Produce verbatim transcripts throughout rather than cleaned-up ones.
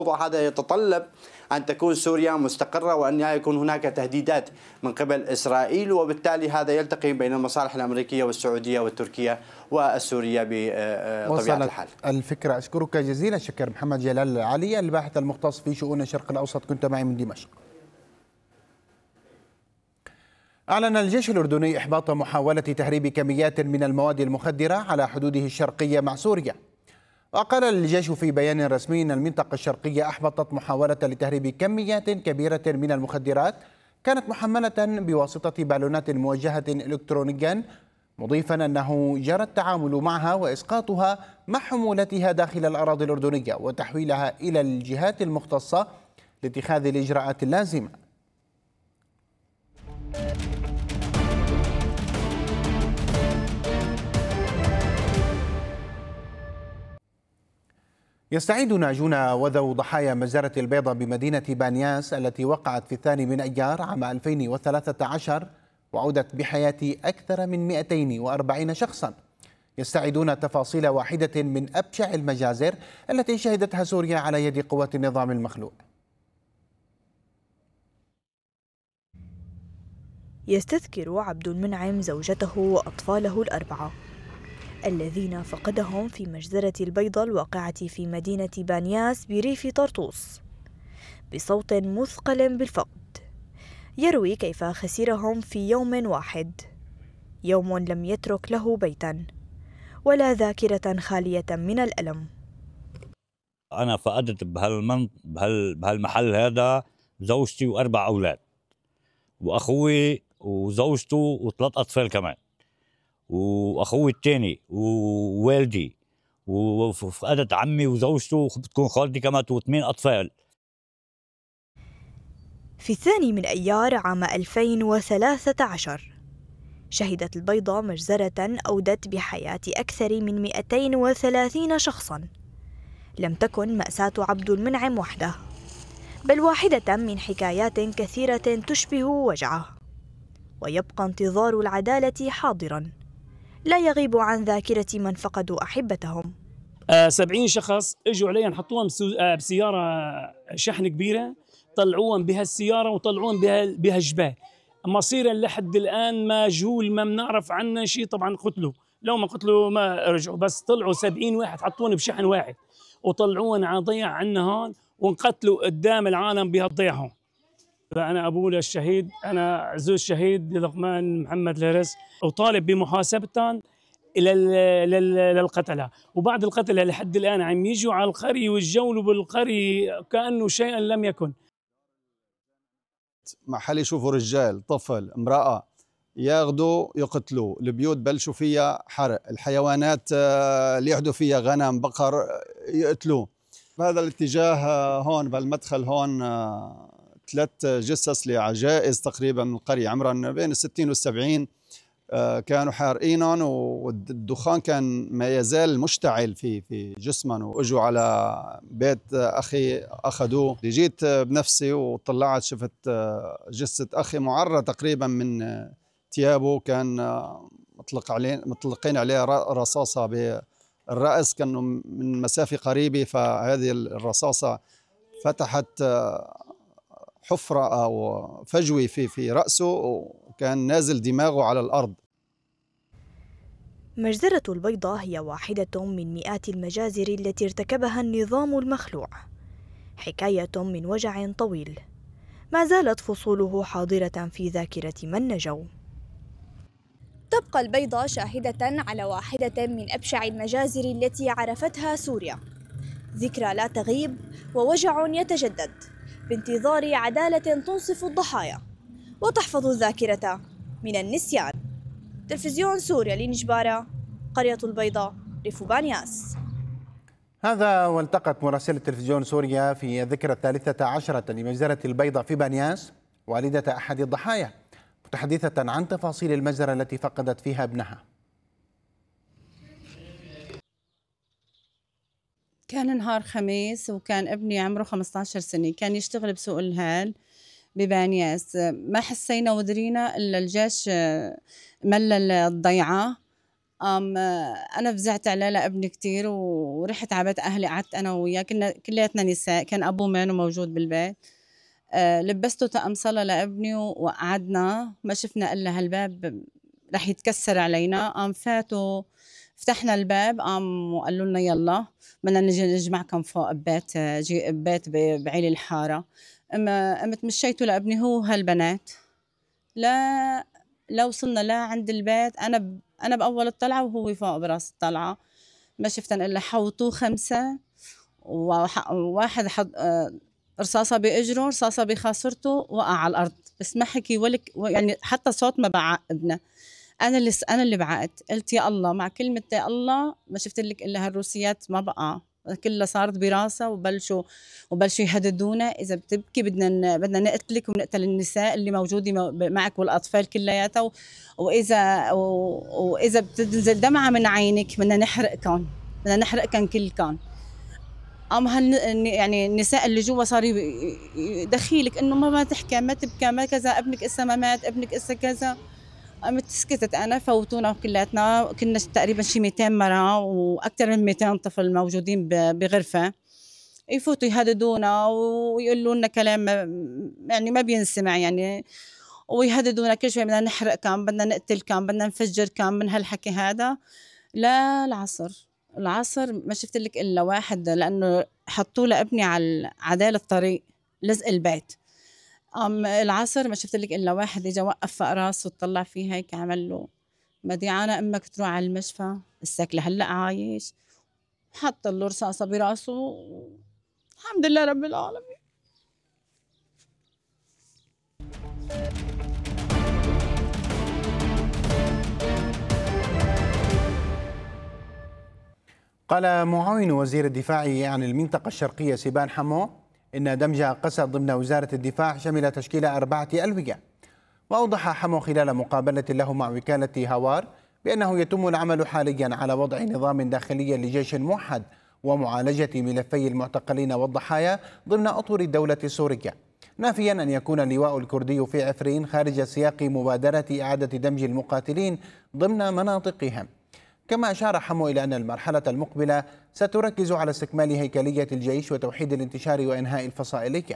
هذا يتطلب أن تكون سوريا مستقرة وأن يكون هناك تهديدات من قبل إسرائيل، وبالتالي هذا يلتقي بين المصالح الأمريكية والسعودية والتركية والسورية بطبيعة الحال. الفكرة. أشكرك جزيلا الشكر محمد جلال علي الباحث المختص في شؤون الشرق الأوسط، كنت معي من دمشق. أعلن الجيش الأردني إحباط محاولة تهريب كميات من المواد المخدرة على حدوده الشرقية مع سوريا. وقال الجيش في بيان رسمي أن المنطقة الشرقية أحبطت محاولة لتهريب كميات كبيرة من المخدرات كانت محملة بواسطة بالونات موجهة إلكترونيا، مضيفا أنه جرى التعامل معها وإسقاطها مع حمولتها داخل الأراضي الأردنية وتحويلها إلى الجهات المختصة لاتخاذ الإجراءات اللازمة. يستعيد ناجون وذو ضحايا مجزرة البيضة بمدينة بانياس التي وقعت في الثاني من أيار عام ألفين وثلاثة عشر وعودت بحياة أكثر من مئتين وأربعين شخصا. يستعيدون تفاصيل واحدة من أبشع المجازر التي شهدتها سوريا على يد قوات النظام المخلوع. يستذكر عبد المنعم زوجته وأطفاله الأربعة الذين فقدهم في مجزرة البيضة الواقعة في مدينة بانياس بريف طرطوس بصوت مثقل بالفقد، يروي كيف خسرهم في يوم واحد، يوم لم يترك له بيتا ولا ذاكرة خالية من الألم. أنا فقدت بهالمن... بهال... بهالمحل هذا زوجتي وأربع أولاد وأخوي وزوجته وثلاث أطفال كمان واخوي الثاني ووالدي، وفقدت عمي وزوجته بتكون خالتي كمان وثمان اطفال. في الثاني من ايار عام ألفين وثلاثة عشر شهدت البيضة مجزرة اودت بحياة اكثر من مئتين وثلاثين شخصا. لم تكن مأساة عبد المنعم وحده، بل واحدة من حكايات كثيرة تشبه وجعه، ويبقى انتظار العدالة حاضرا لا يغيب عن ذاكرة من فقدوا أحبتهم. آه سبعين شخص اجوا علي نحطوهم بسيارة شحن كبيرة، طلعوهم بهالسيارة وطلعوهم بهالجبال، مصيرا لحد الآن مجهول، ما بنعرف عنه شيء. طبعا قتلوا، لو ما قتلوا ما رجعوا، بس طلعوا سبعين واحد حطوهم بشحن واحد وطلعوهم على ضيع عنا هون وانقتلوا قدام العالم بهالضيع هون. فأنا أبوه للشهيد، أنا زوج الشهيد لقمان محمد الهرس، وطالب بمحاسبتهم للقتلة، وبعد القتلة لحد الآن عم يجوا على القرية ويتجولوا بالقرية كأنه شيئا لم يكن. محل يشوفوا رجال، طفل، امرأة ياخذوا يقتلوا، البيوت بلشوا فيها حرق، الحيوانات اللي يحدوا فيها غنم بقر يقتلوا. بهذا الاتجاه هون بالمدخل هون ثلاث جثث لعجائز تقريبا من القرية عمرهم بين الستين والسبعين كانوا حارقينهم، والدخان كان ما يزال مشتعل في في جسمهم، واجوا على بيت اخي اخذوه. جيت بنفسي وطلعت شفت جثة اخي معرة تقريبا من ثيابه، كان مطلق عليه مطلقين عليه رصاصة بالرأس، كانوا من مسافة قريبة، فهذه الرصاصة فتحت حفرة أو فجوة في في رأسه وكان نازل دماغه على الأرض. مجزرة البيضة هي واحدة من مئات المجازر التي ارتكبها النظام المخلوع، حكاية من وجع طويل ما زالت فصوله حاضرة في ذاكرة من نجوا. تبقى البيضة شاهدة على واحدة من أبشع المجازر التي عرفتها سوريا، ذكرى لا تغيب ووجع يتجدد بانتظار عدالة تنصف الضحايا وتحفظ الذاكرة من النسيان. تلفزيون سوريا لنجبارة، قرية البيضة، ريف بانياس. هذا والتقت مراسلة تلفزيون سوريا في الذكرى الثالثة عشرة لمجزرة البيضة في بانياس والدة أحد الضحايا، متحدثة عن تفاصيل المجزرة التي فقدت فيها ابنها. كان نهار خميس وكان ابني عمره خمسة عشر سنة، كان يشتغل بسوق الهال ببانياس. ما حسينا ودرينا إلا الجيش ملل الضيعة أم أنا فزعت عليه لابني كتير ورحت على بيت أهلي، قعدت أنا وياه، كنا كلياتنا نساء، كان أبوه مانو موجود بالبيت. أه لبسته طقم صلاة لابني وقعدنا، ما شفنا إلا هالباب رح يتكسر علينا. قام فاتوا فتحنا الباب، قام وقالوا لنا يلا بدنا نجي نجمعكم فوق ببيت، جي ببيت بعيل الحارة. أما قمت مشيته لابني هو هالبنات، لا لا وصلنا لا عند البيت، أنا ب... أنا بأول الطلعة وهو فوق براس الطلعة، ما شفتن إلا حوطوه خمسة، وح... وواحد حط آه، رصاصة بإجره، رصاصة بخاصرته، وقع على الأرض، بس ما حكي ولك، يعني حتى صوت ما بعقبنا. أنا اللي أنا اللي بعقت، قلت يا الله، مع كلمة يا الله ما شفت لك إلا هالروسيات، ما بقى كلها صارت براسها، وبلشوا وبلشوا يهددونا، اذا بتبكي بدنا بدنا نقتلك ونقتل النساء اللي موجوده معك والاطفال كلياتها، واذا واذا بتنزل دمعه من عينك بدنا نحرقكم، بدنا نحرقكم كلكم. قام هال يعني النساء اللي جوا صار يدخيلك انه ما تحكي، ما تبكي، ما كذا، ابنك اسا ما مات، ابنك اسا كذا. قمت سكتت انا، فوتونا كلياتنا، كنا تقريبا شي مئتين مرة واكثر من مئتين طفل موجودين بغرفه، يفوتوا يهددونا ويقولوا لنا كلام يعني ما بينسمع يعني، ويهددونا كل شوي بدنا نحرق كم، بدنا نقتل كم، بدنا نفجر كم، من هالحكي هذا. لا العصر العصر ما شفت لك الا واحد، لانه حطوا لابني على عدال الطريق لزق البيت. أم العصر ما شفت لك إلا واحد إجا وقف فوق راسه وطلع فيه هيك، عمل له مديعانة أمك تروح على المشفى، السك لهلأ عايش، حط له رصاصة براسه. الحمد لله رب العالمين. قال معاون وزير الدفاع عن المنطقة الشرقية سيبان حمو إن دمج قسد ضمن وزارة الدفاع شمل تشكيل أربعة ألوية. وأوضح حمو خلال مقابلة له مع وكالة هوار بأنه يتم العمل حاليا على وضع نظام داخلي لجيش موحد ومعالجة ملفي المعتقلين والضحايا ضمن أطر الدولة السورية، نافيا أن يكون اللواء الكردي في عفرين خارج سياق مبادرة إعادة دمج المقاتلين ضمن مناطقهم. كما أشار حمو إلى أن المرحلة المقبلة ستركز على استكمال هيكلية الجيش وتوحيد الانتشار وإنهاء الفصائلية.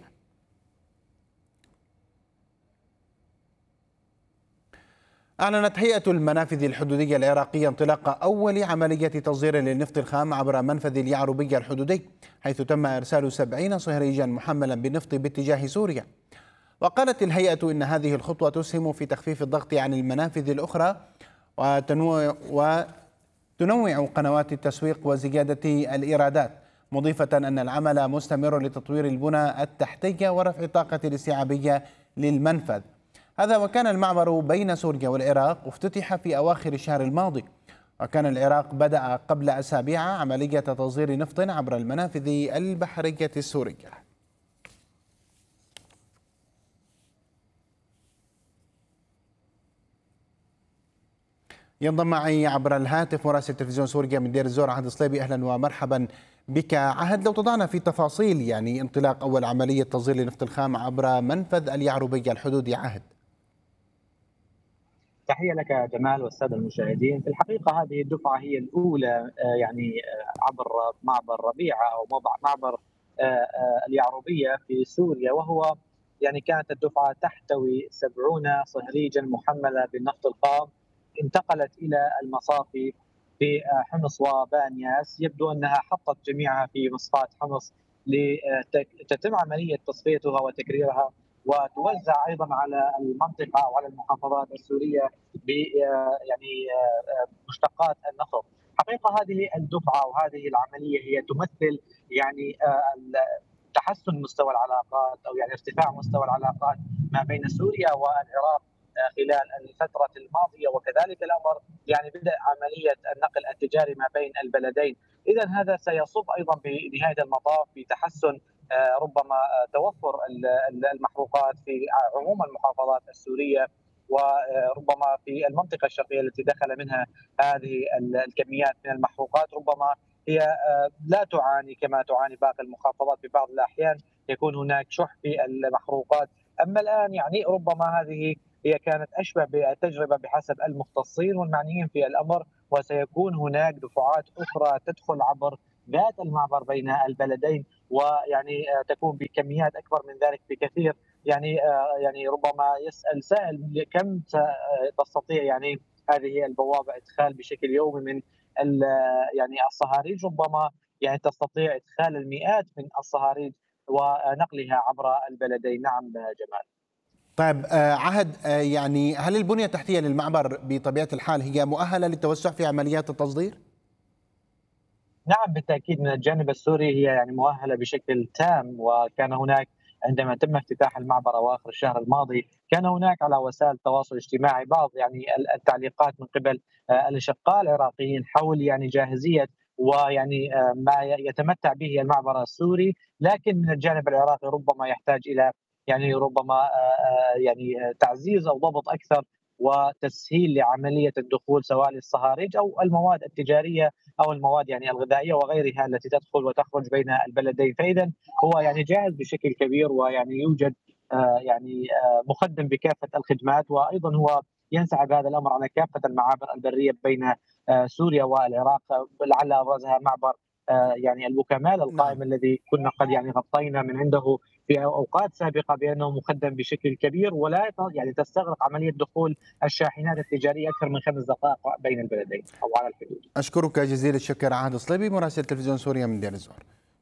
أعلنت هيئة المنافذ الحدودية العراقية انطلاق أول عملية تصدير للنفط الخام عبر منفذ اليعربية الحدودي، حيث تم إرسال سبعين صهريجا محملا بالنفط باتجاه سوريا. وقالت الهيئة إن هذه الخطوة تسهم في تخفيف الضغط عن المنافذ الأخرى وتنوع, وتنوع قنوات التسويق وزيادة الإيرادات، مضيفة أن العمل مستمر لتطوير البنى التحتية ورفع الطاقة الاستيعابية للمنفذ. هذا وكان المعبر بين سوريا والعراق افتتح في أواخر الشهر الماضي، وكان العراق بدأ قبل أسابيع عملية تصدير نفط عبر المنافذ البحرية السورية. ينضم معي عبر الهاتف مراسل تلفزيون سوريا من دير الزور عهد صليبي. أهلا ومرحبا بك عهد. لو تضعنا في تفاصيل يعني انطلاق أول عملية تصدير لنفط الخام عبر منفذ اليعربية الحدودي. عهد. تحية لك جمال والسادة المشاهدين. في الحقيقة هذه الدفعة هي الأولى يعني عبر معبر ربيعة أو معبر اليعربية في سوريا، وهو يعني كانت الدفعة تحتوي سبعين صهريجا محملة بالنفط الخام، انتقلت إلى المصافي في حمص وبانياس. يبدو أنها حطت جميعها في مصفاة حمص لتتم عملية تصفيتها وتكريرها، وتوزع ايضا على المنطقه او على المحافظات السوريه ب يعني مشتقات النفط. حقيقه هذه الدفعه وهذه العمليه هي تمثل يعني تحسن مستوى العلاقات او يعني ارتفاع مستوى العلاقات ما بين سوريا والعراق خلال الفتره الماضيه، وكذلك الامر يعني بدء عمليه النقل التجاري ما بين البلدين. اذا هذا سيصب ايضا بنهايه المطاف بتحسن ربما توفر المحروقات في عموم المحافظات السوريه، وربما في المنطقه الشرقيه التي دخل منها هذه الكميات من المحروقات ربما هي لا تعاني كما تعاني باقي المحافظات. في بعض الاحيان يكون هناك شح في المحروقات، اما الان يعني ربما هذه هي كانت اشبه بالتجربه بحسب المختصين والمعنيين في الامر، وسيكون هناك دفعات أخرى تدخل عبر ذات المعبر بين البلدين، ويعني تكون بكميات أكبر من ذلك بكثير. يعني يعني ربما يسأل سائل كم تستطيع يعني هذه البوابة إدخال بشكل يومي من يعني الصهاريج. ربما يعني تستطيع إدخال المئات من الصهاريج ونقلها عبر البلدين. نعم جمال. طيب عهد، يعني هل البنية التحتية للمعبر بطبيعة الحال هي مؤهلة للتوسع في عمليات التصدير؟ نعم بالتأكيد، من الجانب السوري هي يعني مؤهلة بشكل تام. وكان هناك عندما تم افتتاح المعبر أواخر الشهر الماضي كان هناك على وسائل التواصل الاجتماعي بعض يعني التعليقات من قبل الأشقاء العراقيين حول يعني جاهزية ويعني ما يتمتع به المعبر السوري، لكن من الجانب العراقي ربما يحتاج إلى يعني ربما يعني تعزيز أو ضبط أكثر وتسهيل لعملية الدخول سواء للصهاريج أو المواد التجارية أو المواد يعني الغذائية وغيرها التي تدخل وتخرج بين البلدين. فإذا هو يعني جاهز بشكل كبير، ويعني يوجد آه يعني آه مقدم بكافة الخدمات، وأيضا هو ينسعى بهذا الأمر على كافة المعابر البرية بين آه سوريا والعراق، لعل أبرزها معبر آه يعني البوكمال القائم نعم. الذي كنا قد يعني غطينا من عنده في اوقات سابقه بانه مقدم بشكل كبير، ولا يعني تستغرق عمليه دخول الشاحنات التجاريه اكثر من خمس دقائق بين البلدين او على الحدود. اشكرك جزيل الشكر عهد الصليبي مراسل تلفزيون سوريا من دير الزور.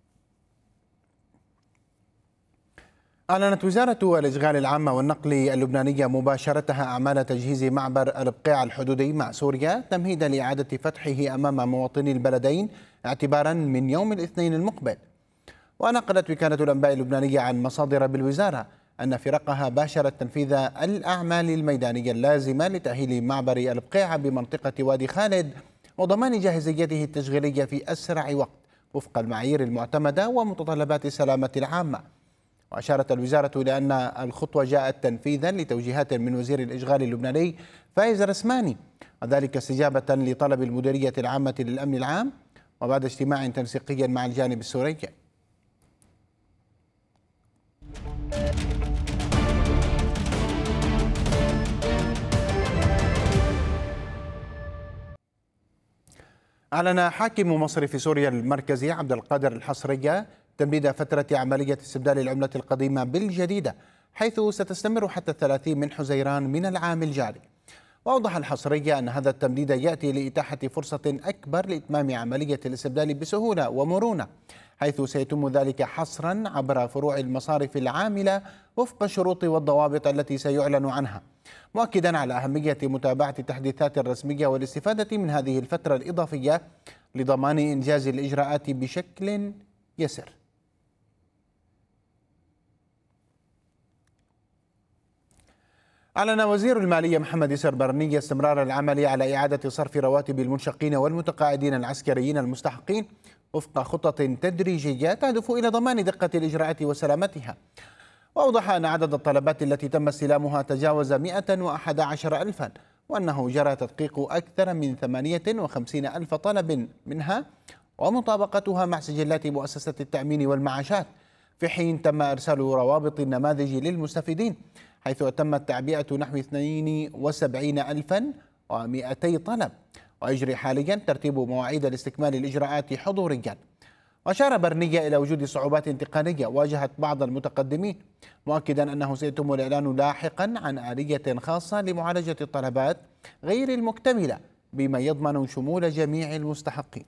أعلنت وزارة الإشغال العامة والنقل اللبنانية مباشرتها أعمال تجهيز معبر البقيع الحدودي مع سوريا تمهيدا لإعادة فتحه أمام مواطني البلدين اعتبارا من يوم الاثنين المقبل. ونقلت وكالة الأنباء اللبنانية عن مصادر بالوزارة أن فرقها باشرت تنفيذ الأعمال الميدانية اللازمة لتأهيل معبر البقيع بمنطقة وادي خالد وضمان جاهزيته التشغيلية في أسرع وقت وفق المعايير المعتمدة ومتطلبات السلامة العامة. وأشارت الوزارة إلى أن الخطوة جاءت تنفيذا لتوجيهات من وزير الإشغال اللبناني فايز رسماني، وذلك استجابة لطلب المديرية العامة للأمن العام وبعد اجتماع تنسيقي مع الجانب السوري. أعلن حاكم مصرف سوريا المركزي عبد القادر الحصرية تمديد فترة عملية استبدال العملة القديمة بالجديدة، حيث ستستمر حتى الثلاثين من حزيران من العام الجاري. وأوضح الحصرية أن هذا التمديد يأتي لإتاحة فرصة أكبر لإتمام عملية الاستبدال بسهولة ومرونة، حيث سيتم ذلك حصرا عبر فروع المصارف العاملة وفق الشروط والضوابط التي سيعلن عنها، مؤكدا على أهمية متابعة التحديثات الرسمية والاستفادة من هذه الفترة الإضافية لضمان إنجاز الإجراءات بشكل يسر. أعلن وزير المالية محمد يسر برني استمرار العمل على إعادة صرف رواتب المنشقين والمتقاعدين العسكريين المستحقين وفق خطط تدريجية تهدف إلى ضمان دقة الإجراءات وسلامتها. وأوضح أن عدد الطلبات التي تم استلامها تجاوز مئة وأحد عشر ألفا، وأنه جرى تدقيق أكثر من ثمانية وخمسين ألف طلب منها ومطابقتها مع سجلات مؤسسة التأمين والمعاشات، في حين تم إرسال روابط النماذج للمستفيدين، حيث تمت تعبئة نحو اثنين وسبعين ألفا ومئتي طلب، ويجري حاليا ترتيب مواعيد لاستكمال الإجراءات حضوريا. وأشار برنية إلى وجود صعوبات تقنية واجهت بعض المتقدمين، مؤكدا أنه سيتم الإعلان لاحقا عن آلية خاصة لمعالجة الطلبات غير المكتملة بما يضمن شمول جميع المستحقين.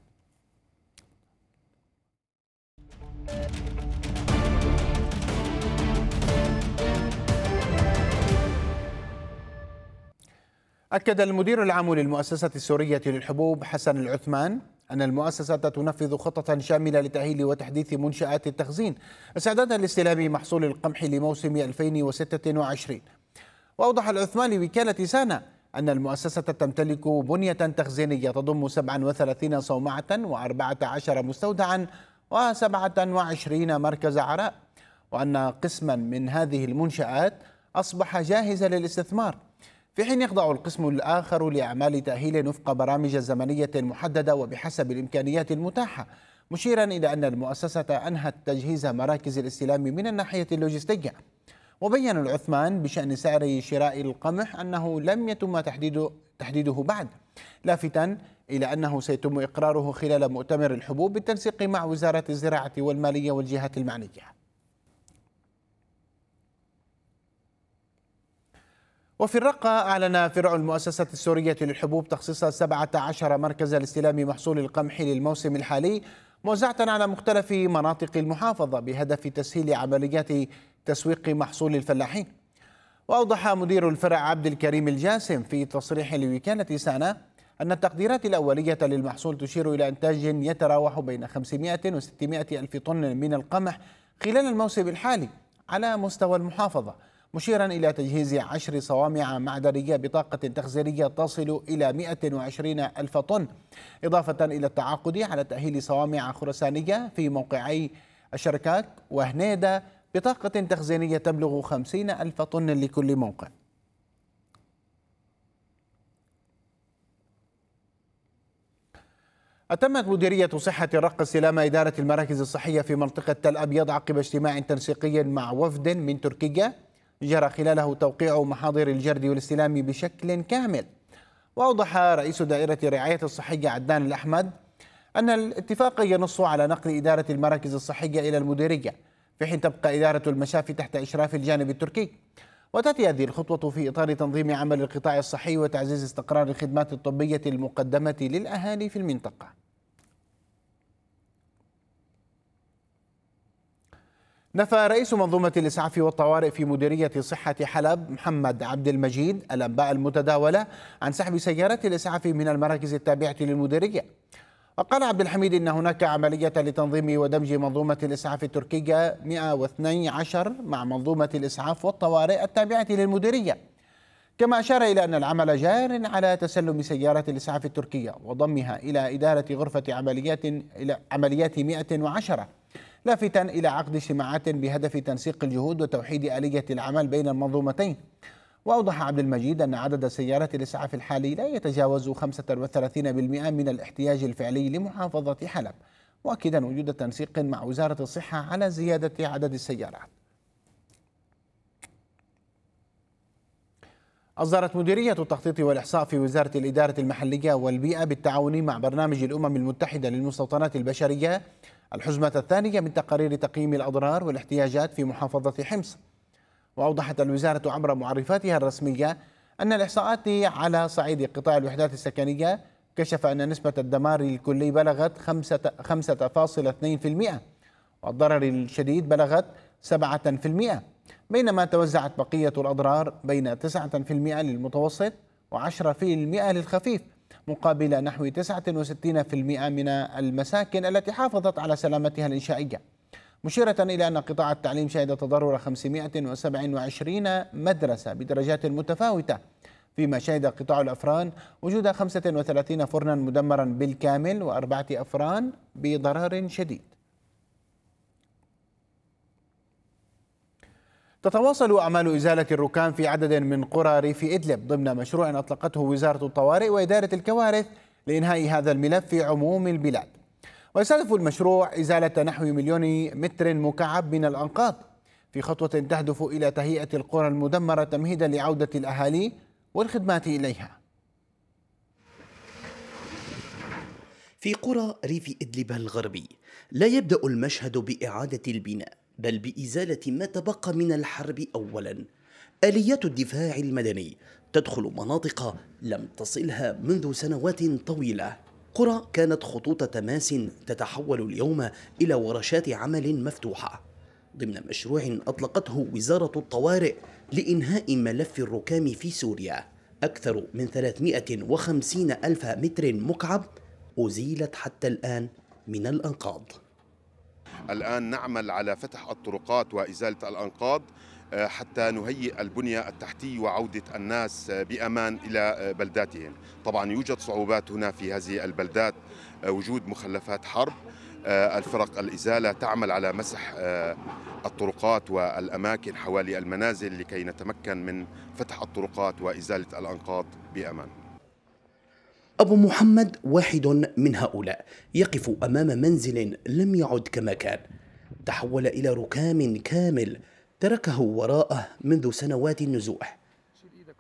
أكد المدير العام للمؤسسة السورية للحبوب حسن العثمان أن المؤسسة تنفذ خطة شاملة لتأهيل وتحديث منشآت التخزين استعدادا لاستلام محصول القمح لموسم ألفين وستة وعشرين. وأوضح العثمان لوكالة سانا أن المؤسسة تمتلك بنية تخزينية تضم سبعة وثلاثين صومعة وأربعة عشر مستودعا وسبعة وعشرين مركز عراء، وأن قسما من هذه المنشآت أصبح جاهزا للاستثمار، في حين يخضع القسم الآخر لأعمال تأهيل وفق برامج زمنية محددة وبحسب الإمكانيات المتاحة، مشيرا إلى أن المؤسسة أنهت تجهيز مراكز الاستلام من الناحية اللوجستية. وبين العثمان بشأن سعر شراء القمح أنه لم يتم تحديد تحديده بعد، لافتا إلى أنه سيتم إقراره خلال مؤتمر الحبوب بالتنسيق مع وزارة الزراعة والمالية والجهات المعنية. وفي الرقة، أعلن فرع المؤسسة السورية للحبوب تخصيص سبعة عشر مركزا لاستلام محصول القمح للموسم الحالي موزعة على مختلف مناطق المحافظة بهدف تسهيل عمليات تسويق محصول الفلاحين. وأوضح مدير الفرع عبد الكريم الجاسم في تصريح لوكالة سانا أن التقديرات الأولية للمحصول تشير إلى إنتاج يتراوح بين خمسمائة وستمائة ألف طن من القمح خلال الموسم الحالي على مستوى المحافظة، مشيرا إلى تجهيز عشر صوامع معدنية بطاقة تخزينية تصل إلى مائة وعشرين ألف طن، إضافة إلى التعاقد على تأهيل صوامع خرسانية في موقعي الشركاك وهنيدة بطاقة تخزينية تبلغ خمسين ألف طن لكل موقع. أتمت مديرية صحة الرقة استلام إدارة المراكز الصحية في منطقة تل أبيض عقب اجتماع تنسيقي مع وفد من تركيا جرى خلاله توقيع محاضر الجرد والاستلام بشكل كامل. وأوضح رئيس دائرة رعاية الصحية عدنان الأحمد أن الاتفاق ينص على نقل إدارة المراكز الصحية إلى المديرية، في حين تبقى إدارة المشافي تحت إشراف الجانب التركي. وتأتي هذه الخطوة في إطار تنظيم عمل القطاع الصحي وتعزيز استقرار الخدمات الطبية المقدمة للأهالي في المنطقة. نفى رئيس منظومة الإسعاف والطوارئ في مديرية صحة حلب محمد عبد المجيد الأنباء المتداولة عن سحب سيارات الإسعاف من المراكز التابعة للمديرية. وقال عبد الحميد إن هناك عملية لتنظيم ودمج منظومة الإسعاف التركية مئة واثني عشر مع منظومة الإسعاف والطوارئ التابعة للمديرية، كما أشار إلى أن العمل جار على تسلم سيارات الإسعاف التركية وضمها إلى إدارة غرفة عمليات إلى عمليات مئة وعشرة، لافتا إلى عقد اجتماعات بهدف تنسيق الجهود وتوحيد آلية العمل بين المنظومتين. وأوضح عبد المجيد أن عدد سيارات الإسعاف الحالي لا يتجاوز خمسة وثلاثين بالمئة من الاحتياج الفعلي لمحافظة حلب، مؤكدا وجود تنسيق مع وزارة الصحة على زيادة عدد السيارات. أصدرت مديرية التخطيط والإحصاء في وزارة الإدارة المحلية والبيئة بالتعاون مع برنامج الأمم المتحدة للمستوطنات البشرية الحزمة الثانية من تقارير تقييم الأضرار والاحتياجات في محافظة حمص. وأوضحت الوزارة عبر معرفاتها الرسمية أن الإحصاءات على صعيد قطاع الوحدات السكنية كشف أن نسبة الدمار الكلي بلغت خمسة فاصلة اثنين بالمئة والضرر الشديد بلغت سبعة بالمئة، بينما توزعت بقية الأضرار بين تسعة بالمئة للمتوسط وعشرة بالمئة للخفيف، مقابل نحو تسعة وستين بالمئة من المساكن التي حافظت على سلامتها الإنشائية، مشيرة إلى أن قطاع التعليم شهد تضرر خمسمائة وسبعة وعشرين مدرسة بدرجات متفاوتة، فيما شهد قطاع الأفران وجود خمسة وثلاثين فرنا مدمرا بالكامل وأربعة أفران بضرر شديد. تتواصل أعمال إزالة الركام في عدد من قرى ريف إدلب ضمن مشروع أطلقته وزارة الطوارئ وإدارة الكوارث لإنهاء هذا الملف في عموم البلاد. ويستهدف المشروع إزالة نحو مليون متر مكعب من الأنقاض في خطوة تهدف إلى تهيئة القرى المدمرة تمهيدا لعودة الأهالي والخدمات إليها. في قرى ريف إدلب الغربي لا يبدأ المشهد بإعادة البناء بل بإزالة ما تبقى من الحرب أولا. آليات الدفاع المدني تدخل مناطق لم تصلها منذ سنوات طويلة. قرى كانت خطوط تماس تتحول اليوم إلى ورشات عمل مفتوحة ضمن مشروع أطلقته وزارة الطوارئ لإنهاء ملف الركام في سوريا. أكثر من ثلاثمائة وخمسين ألف متر مكعب أزيلت حتى الآن من الأنقاض. الآن نعمل على فتح الطرقات وإزالة الأنقاض حتى نهيئ البنية التحتية وعودة الناس بأمان إلى بلداتهم. طبعا يوجد صعوبات هنا في هذه البلدات، وجود مخلفات حرب. الفرق الإزالة تعمل على مسح الطرقات والأماكن حوالي المنازل لكي نتمكن من فتح الطرقات وإزالة الأنقاض بأمان. أبو محمد واحد من هؤلاء يقف أمام منزل لم يعد كما كان، تحول إلى ركام كامل تركه وراءه منذ سنوات النزوح.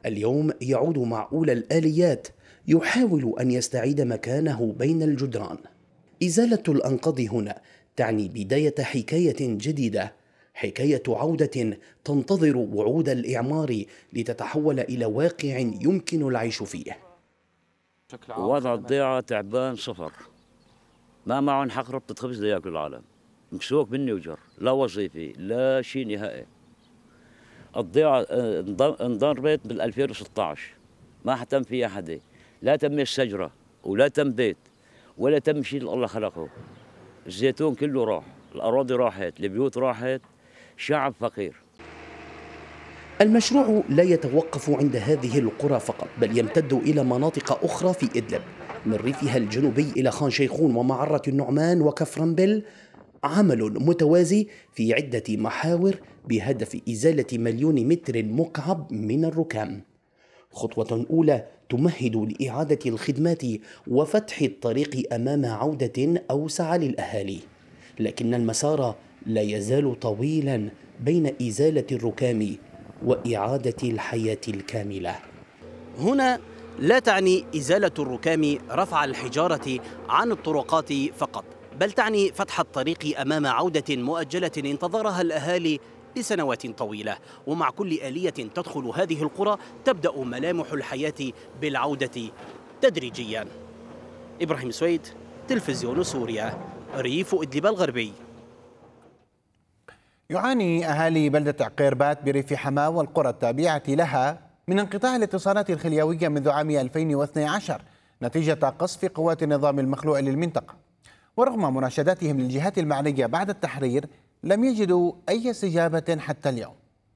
اليوم يعود مع أولى الآليات يحاول أن يستعيد مكانه بين الجدران. إزالة الأنقاض هنا تعني بداية حكاية جديدة، حكاية عودة تنتظر وعود الإعمار لتتحول إلى واقع يمكن العيش فيه. وضع الضيعة تعبان صفر، ما معهم حق ربطة خبز لياكلوا العالم، مكسوك مني وجر، لا وظيفي لا شيء نهائي. الضيعة انضربت بال ألفين وستة عشر، ما حتم فيها حدا، لا تم الشجرة ولا تم بيت ولا تم شيء اللي الله خلقه. الزيتون كله راح، الأراضي راحت، البيوت راحت، شعب فقير. المشروع لا يتوقف عند هذه القرى فقط، بل يمتد إلى مناطق أخرى في إدلب، من ريفها الجنوبي إلى خان شيخون ومعرة النعمان وكفرنبل. عمل متوازي في عدة محاور بهدف إزالة مليون متر مكعب من الركام. خطوة أولى تمهد لإعادة الخدمات وفتح الطريق أمام عودة أوسع للأهالي، لكن المسار لا يزال طويلا بين إزالة الركام وإعادة الحياة الكاملة. هنا لا تعني إزالة الركام رفع الحجارة عن الطرقات فقط، بل تعني فتح الطريق أمام عودة مؤجلة انتظرها الأهالي لسنوات طويلة. ومع كل آلية تدخل هذه القرى تبدأ ملامح الحياة بالعودة تدريجيا. إبراهيم سويد، تلفزيون سوريا، ريف إدلب الغربي. يعاني أهالي بلدة عقيربات بريف حماة والقرى التابعة لها من انقطاع الاتصالات الخليوية منذ عام ألفين واثني عشر نتيجة قصف قوات النظام المخلوع للمنطقة. ورغم مناشداتهم للجهات المعنية بعد التحرير لم يجدوا أي استجابة حتى اليوم.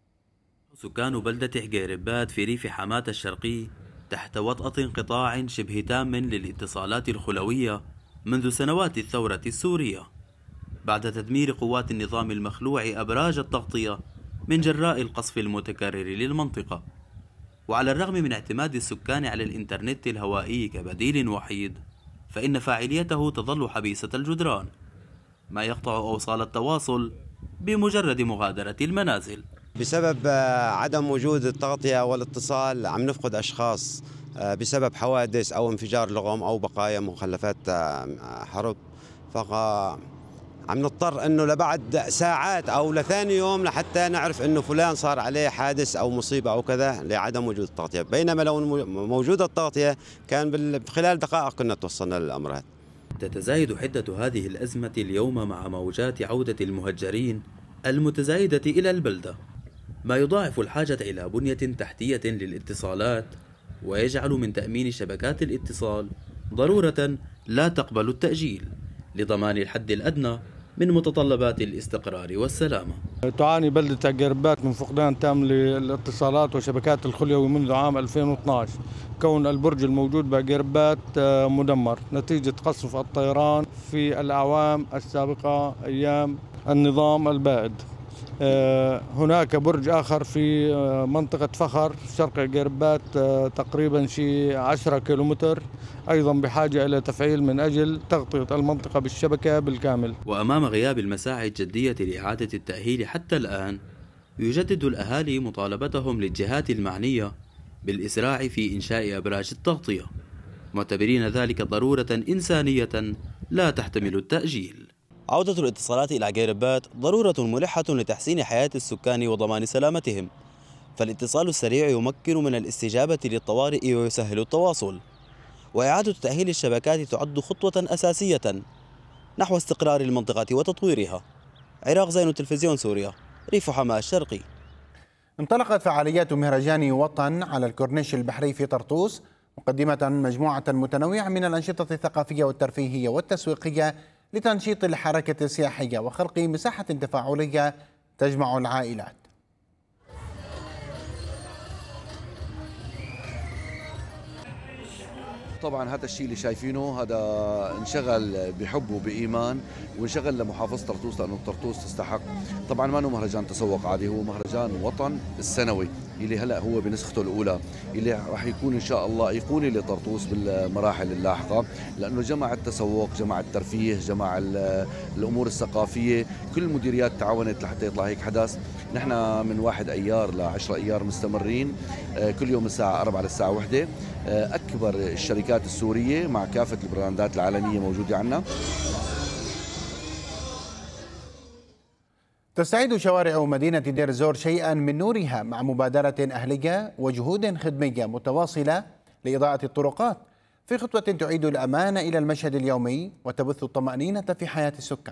سكان بلدة عقيربات في ريف حماة الشرقي تحت وطأة انقطاع شبه تام للاتصالات الخلوية منذ سنوات الثورة السورية، بعد تدمير قوات النظام المخلوع أبراج التغطية من جراء القصف المتكرر للمنطقة. وعلى الرغم من اعتماد السكان على الإنترنت الهوائي كبديل وحيد، فإن فاعليته تظل حبيسة الجدران، ما يقطع أوصال التواصل بمجرد مغادرة المنازل. بسبب عدم وجود التغطية والاتصال عم نفقد أشخاص بسبب حوادث أو انفجار لغم أو بقايا مخلفات حرب، فعم نضطر أنه لبعد ساعات أو لثاني يوم لحتى نعرف أنه فلان صار عليه حادث أو مصيبة أو كذا لعدم وجود التغطية، بينما لو موجودة التغطية كان خلال دقائق كنا توصلنا للأمر هذا. تتزايد حدة هذه الأزمة اليوم مع موجات عودة المهجرين المتزايدة إلى البلدة، ما يضاعف الحاجة إلى بنية تحتية للاتصالات ويجعل من تأمين شبكات الاتصال ضرورة لا تقبل التأجيل لضمان الحد الأدنى من متطلبات الاستقرار والسلامة. تعاني بلدة عقيربات من فقدان تام للاتصالات وشبكات الخليوي منذ عام ألفين واثني عشر، كون البرج الموجود بعقيربات مدمر نتيجة قصف الطيران في الأعوام السابقة أيام النظام البائد. هناك برج آخر في منطقة فخر شرق عقيربات تقريبا شي عشرة كيلومتر، أيضا بحاجة إلى تفعيل من أجل تغطية المنطقة بالشبكة بالكامل. وأمام غياب المساعي الجدية لإعادة التأهيل حتى الآن، يجدد الأهالي مطالبتهم للجهات المعنية بالإسراع في إنشاء أبراج التغطية، معتبرين ذلك ضرورة إنسانية لا تحتمل التأجيل. عودة الاتصالات إلى عقيربات ضرورة ملحة لتحسين حياة السكان وضمان سلامتهم، فالاتصال السريع يمكن من الاستجابة للطوارئ ويسهل التواصل، وإعادة تأهيل الشبكات تعد خطوة أساسية نحو استقرار المنطقة وتطويرها. عراق زين، تلفزيون سوريا، ريف حماة الشرقي. انطلقت فعاليات مهرجان وطن على الكورنيش البحري في طرطوس، مقدمة مجموعة متنوعة من الأنشطة الثقافية والترفيهية والتسويقية لتنشيط الحركة السياحية وخلق مساحة تفاعلية تجمع العائلات. طبعا هذا الشيء اللي شايفينه هذا انشغل بحب وبإيمان، وانشغل لمحافظة طرطوس لأنه طرطوس تستحق. طبعا ما هو مهرجان تسوق عادي، هو مهرجان وطن السنوي اللي هلا هو بنسخته الاولى، اللي راح يكون ان شاء الله ايقوني لطرطوس بالمراحل اللاحقه، لانه جمع التسوق، جمع الترفيه، جمع الامور الثقافيه، كل المديريات تعاونت لحتى يطلع هيك حدث. نحن من واحد ايار لعشرة ايار مستمرين كل يوم الساعه أربعة للساعه واحدة. اكبر الشركات السوريه مع كافه البراندات العالميه موجوده عندنا. تستعيد شوارع مدينة دير الزور شيئا من نورها مع مبادرة أهلية وجهود خدمية متواصلة لإضاءة الطرقات في خطوة تعيد الأمان إلى المشهد اليومي وتبث الطمأنينة في حياة السكان.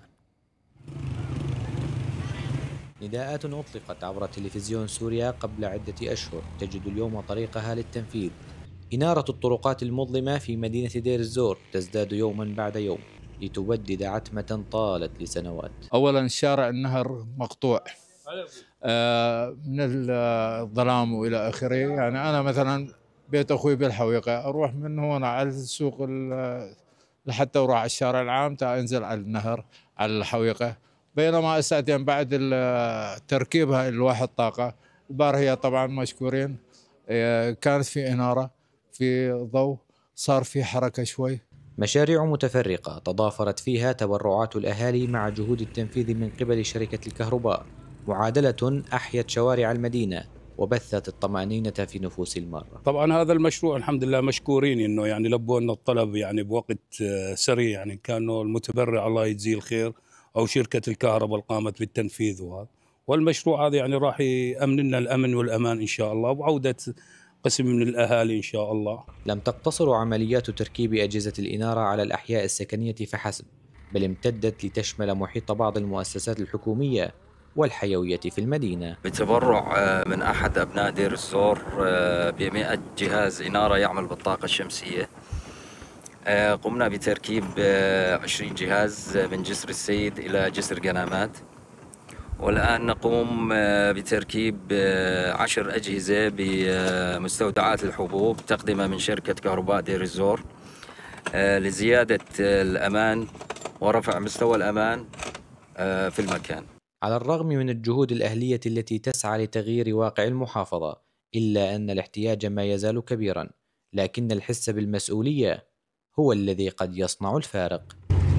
نداءات أطلقت عبر تلفزيون سوريا قبل عدة أشهر تجد اليوم طريقها للتنفيذ. إنارة الطرقات المظلمة في مدينة دير الزور تزداد يوما بعد يوم لتبدد عتمة طالت لسنوات. أولا شارع النهر مقطوع آه من الظلام وإلى آخره. يعني أنا مثلا بيت أخوي بالحويقة أروح من هون على السوق لحتى أروح على الشارع العام تا أنزل على النهر على الحويقة، بينما ساعتين بعد تركيبها الواحد طاقة البارحة طبعا مشكورين آه كانت في إنارة في ضوء، صار في حركة شوي. مشاريع متفرقة تضافرت فيها تبرعات الأهالي مع جهود التنفيذ من قبل شركة الكهرباء، معادلة أحيت شوارع المدينة وبثت الطمأنينة في نفوس المرة. طبعا هذا المشروع الحمد لله مشكورين إنه يعني لبوا لنا الطلب يعني بوقت سريع، يعني كانوا المتبرع الله يجزيه الخير أو شركة الكهرباء اللي قامت بالتنفيذ، وهذا والمشروع هذا يعني راح يأمن لنا الأمن والأمان إن شاء الله وعودة قسم من الأهالي إن شاء الله. لم تقتصر عمليات تركيب أجهزة الإنارة على الأحياء السكنية فحسب، بل امتدت لتشمل محيط بعض المؤسسات الحكومية والحيوية في المدينة. بتبرع من أحد أبناء دير الزور بمئة جهاز إنارة يعمل بالطاقة الشمسية. قمنا بتركيب عشرين جهاز من جسر السيد إلى جسر قنامات، والآن نقوم بتركيب عشر أجهزة بمستودعات الحبوب تقدمها من شركة كهرباء دير الزور لزيادة الأمان ورفع مستوى الأمان في المكان. على الرغم من الجهود الأهلية التي تسعى لتغيير واقع المحافظة، إلا أن الاحتياج ما يزال كبيرا، لكن الحس بالمسؤولية هو الذي قد يصنع الفارق.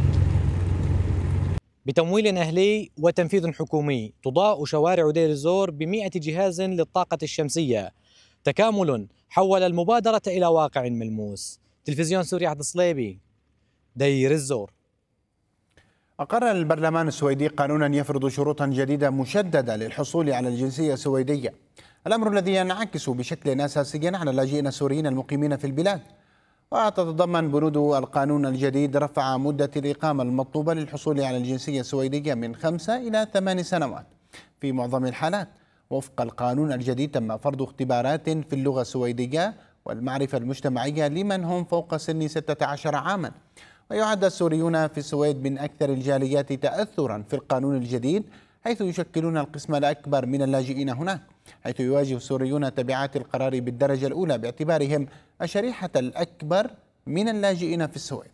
بتمويل أهلي وتنفيذ حكومي تضاء شوارع دير الزور بمئة جهاز للطاقة الشمسية، تكامل حول المبادرة إلى واقع ملموس. تلفزيون سوريا عبد الصليبي، دير الزور. أقر البرلمان السويدي قانونا يفرض شروطا جديدة مشددة للحصول على الجنسية السويدية، الأمر الذي ينعكس بشكل أساسي على اللاجئين السوريين المقيمين في البلاد. وتتضمن بنود القانون الجديد رفع مدة الإقامة المطلوبة للحصول على الجنسية السويدية من خمسة إلى ثمان سنوات في معظم الحالات. وفق القانون الجديد تم فرض اختبارات في اللغة السويدية والمعرفة المجتمعية لمن هم فوق سن ستة عشر عاما. ويعد السوريون في السويد من أكثر الجاليات تأثرا في القانون الجديد، حيث يشكلون القسم الأكبر من اللاجئين هناك، حيث يواجه السوريون تبعات القرار بالدرجة الأولى باعتبارهم الشريحة الأكبر من اللاجئين في السويد.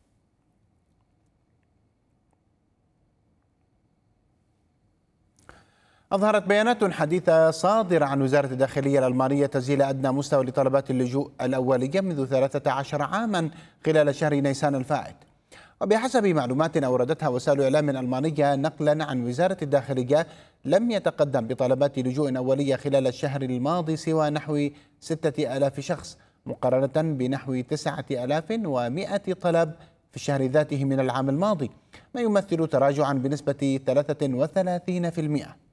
أظهرت بيانات حديثة صادرة عن وزارة الداخلية الألمانية تسجيل أدنى مستوى لطلبات اللجوء الأولية منذ ثلاثة عشر عاما خلال شهر نيسان الفائت. وبحسب معلومات أوردتها وسائل إعلام ألمانية نقلا عن وزارة الداخلية، لم يتقدم بطلبات لجوء أولية خلال الشهر الماضي سوى نحو ستة آلاف شخص، مقارنة بنحو تسعة آلاف ومئة طلب في الشهر ذاته من العام الماضي، ما يمثل تراجعا بنسبة ثلاثة وثلاثين بالمئة.